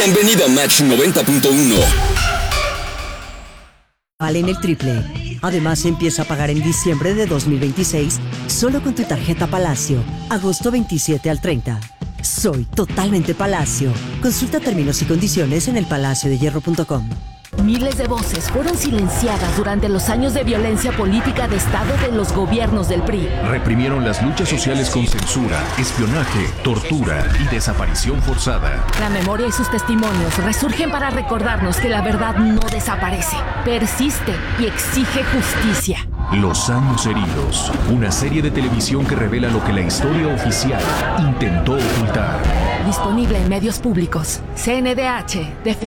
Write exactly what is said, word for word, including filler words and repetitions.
Bienvenido a Match noventa punto uno. Valen el triple. Además, empieza a pagar en diciembre de dos mil veintiséis solo con tu tarjeta Palacio, agosto veintisiete al treinta. Soy totalmente Palacio. Consulta términos y condiciones en el palacio de hierro punto com. Miles de voces fueron silenciadas durante los años de violencia política de Estado de los gobiernos del P R I. Reprimieron las luchas sociales con censura, espionaje, tortura y desaparición forzada. La memoria y sus testimonios resurgen para recordarnos que la verdad no desaparece, persiste y exige justicia. Los años heridos, una serie de televisión que revela lo que la historia oficial intentó ocultar. Disponible en medios públicos. C N D H.